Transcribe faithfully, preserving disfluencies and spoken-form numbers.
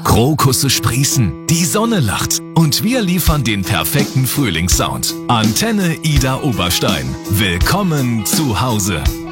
Krokusse sprießen, die Sonne lacht und wir liefern den perfekten Frühlingssound. Antenne Ida Oberstein. Willkommen zu Hause.